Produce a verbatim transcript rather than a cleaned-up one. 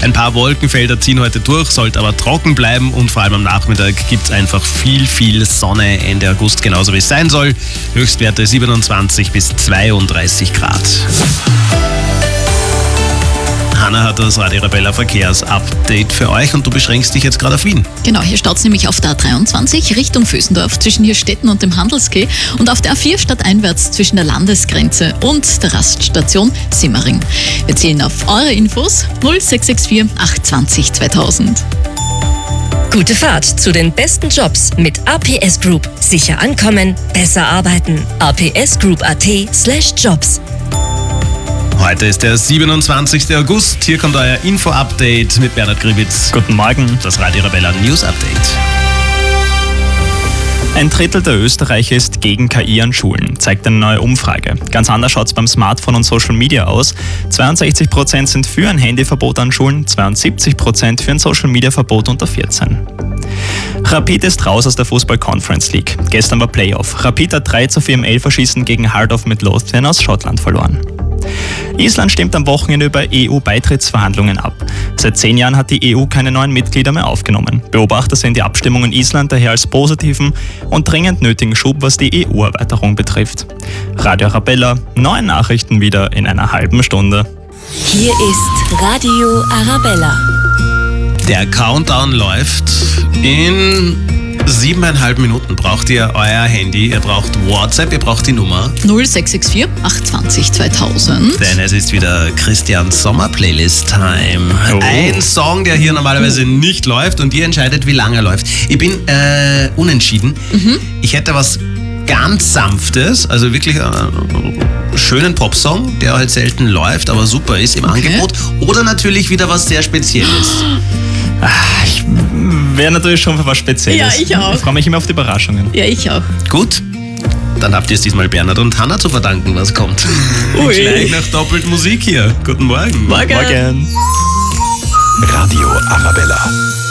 Ein paar Wolkenfelder ziehen heute durch, sollte aber trocken bleiben und vor allem am Nachmittag gibt es einfach viel, viel Sonne Ende August, genauso wie es sein soll. Höchstwerte siebenundzwanzig bis zweiunddreißig Grad. Hanna hat das Radio Arabella Verkehrsupdate für euch und du beschränkst dich jetzt gerade auf Wien. Genau, hier staut es nämlich auf der A dreiundzwanzig Richtung Vösendorf zwischen Hirstetten und dem Handelskeh und auf der A vier stadteinwärts zwischen der Landesgrenze und der Raststation Simmering. Wir zählen auf eure Infos null sechs sechs vier acht zwanzig zweitausend. Gute Fahrt zu den besten Jobs mit A P S Group. Sicher ankommen, besser arbeiten. a p s group punkt a t slash jobs. Heute ist der siebenundzwanzigster August. Hier kommt euer Info-Update mit Bernhard Gribitz. Guten Morgen. Das Radio Arabella News Update. Ein Drittel der Österreicher ist gegen K I an Schulen, zeigt eine neue Umfrage. Ganz anders schaut es beim Smartphone und Social Media aus. zweiundsechzig Prozent sind für ein Handyverbot an Schulen, zweiundsiebzig Prozent für ein Social Media Verbot unter vierzehn. Rapid ist raus aus der Fußball-Conference League. Gestern war Playoff. Rapid hat drei zu vier im Elferschießen gegen Heart of Midlothian aus Schottland verloren. Island stimmt am Wochenende über E U-Beitrittsverhandlungen ab. Seit zehn Jahren hat die E U keine neuen Mitglieder mehr aufgenommen. Beobachter sehen die Abstimmung in Island daher als positiven und dringend nötigen Schub, was die E U-Erweiterung betrifft. Radio Arabella, neue Nachrichten wieder in einer halben Stunde. Hier ist Radio Arabella. Der Countdown läuft. In siebeneinhalb Minuten braucht ihr euer Handy, ihr braucht WhatsApp, ihr braucht die Nummer null sechs sechs vier acht zwanzig zweitausend. Denn es ist wieder Christians Sommer-Playlist-Time. Oh. Ein Song, der hier normalerweise nicht läuft und ihr entscheidet, wie lange er läuft. Ich bin äh, unentschieden. Mhm. Ich hätte was ganz Sanftes, also wirklich einen schönen Popsong, der halt selten läuft, aber super ist im Okay. Angebot. Oder natürlich wieder was sehr Spezielles. Ich wäre natürlich schon für was Spezielles. Ja, ich auch. Ich freue mich immer auf die Überraschungen. Ja, ich auch. Gut, dann habt ihr es diesmal Bernhard und Hanna zu verdanken, was kommt. Ui. Gleich nach doppelt Musik hier. Guten Morgen. Morgen. Morgen. Radio Arabella.